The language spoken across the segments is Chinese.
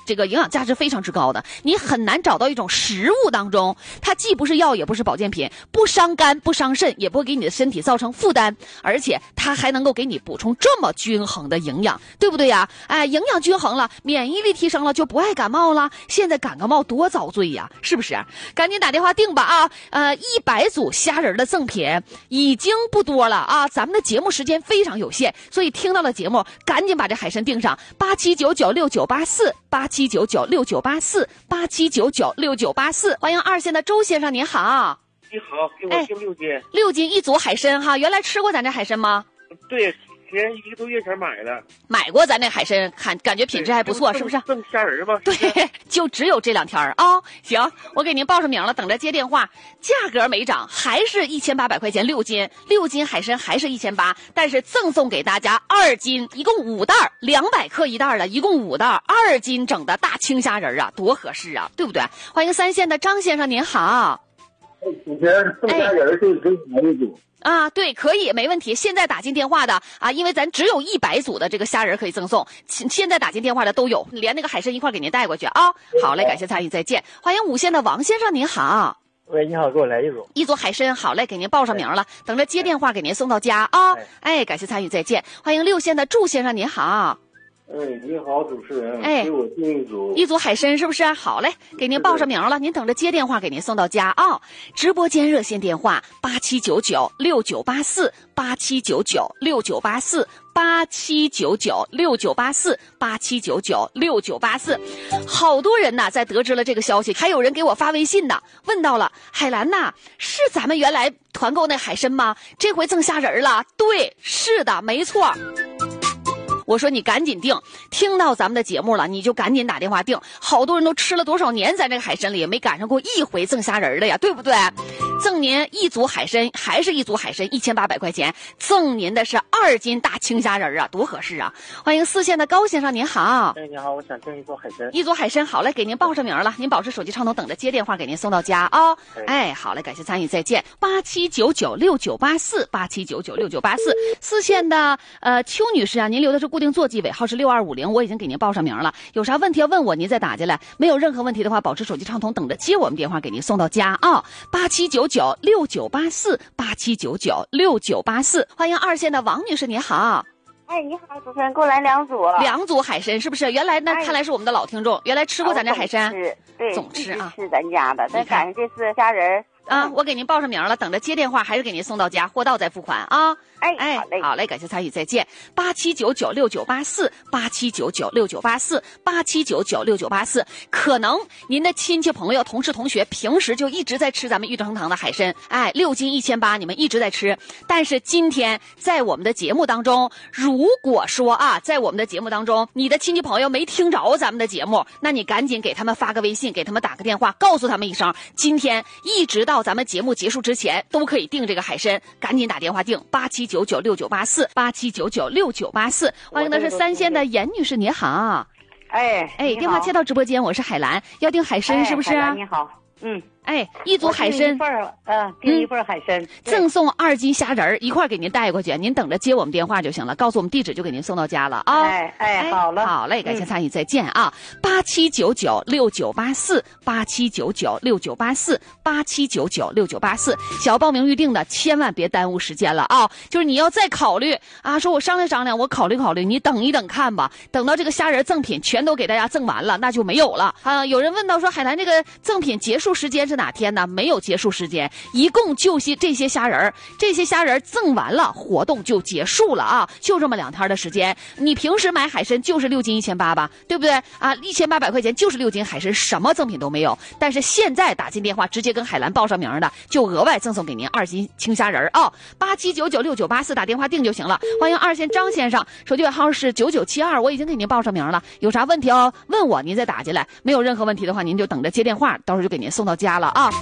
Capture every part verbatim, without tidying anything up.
这个营养价值非常之高的，你很难找到一种食物当中，它既不是药也不是保健品，不伤肝不伤肾，也不会给你的身体造成负担，而且它还能够给你补充这么均衡的营养，对不对呀？哎，营养均衡了，免疫力提升了，就不爱感冒了。现在感感冒多遭罪呀，是不是？赶紧打电话订吧啊！呃，一百组虾仁的赠品已经不多了啊，咱们的节目时间非常有限，所以听到了节目，赶紧把这海参订上。八七九九六九八四，八七九九六九八四，八七九九六九八四。欢迎二线的周先生，您好。 你好，给我订六斤、哎。 六斤一组海参哈，原来吃过咱这海参吗？ 对。前一个多月前买的， 买过咱那海参，看感觉品质还不错，是不是？ 赠虾仁吧？ 对，就只有这两天啊、哦。行，我给您报上名了，等着接电话。价格没涨，还是一千八百块钱六斤，六斤海参还是一千八，但是赠送给大家二斤，一共五袋，两百克一袋的，一共五袋，二斤整的大青虾仁啊，多合适啊，对不对？欢迎三线的张先生，您好。 以前赠虾仁就可以买一组。 啊，对，可以，没问题。现在打进电话的啊，因为咱只有一百组的这个虾仁可以赠送，现在打进电话的都有，连那个海参一块给您带过去啊。好嘞，感谢参与，再见。欢迎五线的王先生，您好。 喂，你好，给我来一组。 一组海参，好嘞，给您报上名了，等着接电话给您送到家啊。哎，感谢参与，再见。欢迎六线的祝先生，您好。 哎，你好，主持人。 哎， 给我订一组。 一组海参是不是？好嘞，给您报上名了，您等着接电话给您送到家啊、哦。直播间热线电话八七九九六九八四，八七九九六九八四，八七九九六九八四，八七九九六九八四。好多人呐，在得知了这个消息，还有人给我发微信呢，问到了海兰呐，是咱们原来团购那海参吗？这回赠虾仁了？对，是的，没错。我说你赶紧订，听到咱们的节目了，你就赶紧打电话订。好多人都吃了多少年咱这个海参里，也没赶上过一回赠虾仁的呀，对不对？赠您一组海参，还是一组海参，一千八百块钱，赠您的是二斤大青虾仁啊，多合适啊！欢迎四线的高先生，您好。 哎，你好，我想订一组海参。 一组海参，好嘞，给您报上名了，您保持手机畅通，等着接电话给您送到家啊、哦。哎，好嘞，感谢参与，再见。八七九九六九八四，八七九九六九八四。四线的呃邱女士啊，您留的是固定座机，尾号是六二五零，我已经给您报上名了。有啥问题要问我，您再打进来。没有任何问题的话，保持手机畅通，等着接我们电话给您送到家啊。八七九九六九八四，八七九九六九八四。欢迎二线的王女士，你好。 哎，你好，主持人，给我来两组。 两组海参是不是？原来那、哎、看来是我们的老听众，原来吃过咱这海参。 吃，对， 总吃啊， 是咱家的。但赶上这次虾仁啊，我给您报上名了，等着接电话，还是给您送到家，货到再付款啊。 哎哎， 好嘞， 好嘞，感谢参与，再见。八七九九六九八四，八七九九六九八四，八七九九六九八四。可能您的亲戚朋友、同事同学平时就一直在吃咱们玉成堂的海参，哎，六斤一千八，你们一直在吃。但是今天在我们的节目当中，如果说啊，在我们的节目当中，你的亲戚朋友没听着咱们的节目，那你赶紧给他们发个微信，给他们打个电话，告诉他们一声，今天一直到咱们节目结束之前都可以订这个海参，赶紧打电话订八七九九六九八四，八七九九六九八四。欢迎的是三线的严女士，你好。 哎哎，电话接到直播间，我是海兰，要订海参、哎、是不是？ 你好，嗯。 哎，一组海参， 一份儿，嗯，订一份海参、嗯， 赠送二斤虾仁一块给您带过去，您等着接我们电话就行了，告诉我们地址就给您送到家了啊。 哎哎，好了， 好嘞，感谢参与，再见啊！八七九九六九八四，八七九九六九八四，八七九九六九八四。想要报名预定的，千万别耽误时间了啊！就是你要再考虑啊，说我商量商量，我考虑考虑，你等一等看吧，等到这个虾仁赠品全都给大家赠完了，那就没有了啊！有人问到说，海南这个赠品结束时间是哪天呢？没有结束时间，一共就些这些虾仁这些虾仁赠完了，活动就结束了啊！就这么两天的时间，你平时买海参就是六斤一千八吧，对不对啊？一千八百块钱就是六斤海参，什么赠品都没有。但是现在打进电话直接跟海兰报上名的，就额外赠送给您二斤青虾仁啊！八七九九六九八四打电话订就行了。欢迎二线张先生，手机尾号是九九七二，我已经给您报上名了。有啥问题哦？问我，您再打进来。没有任何问题的话，您就等着接电话，到时候就给您送到家了啊！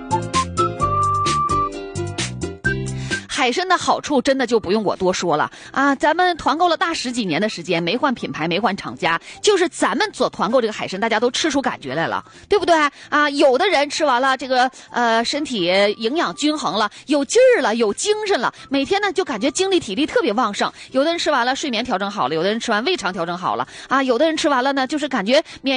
海参的好处真的就不用我多说了啊！咱们团购了大十几年的时间，没换品牌，没换厂家，就是咱们所团购这个海参，大家都吃出感觉来了，对不对啊？有的人吃完了这个呃身体营养均衡了，有劲儿了，有精神了，每天呢就感觉精力体力特别旺盛。有的人吃完了睡眠调整好了，有的人吃完胃肠调整好了啊，有的人吃完了呢就是感觉免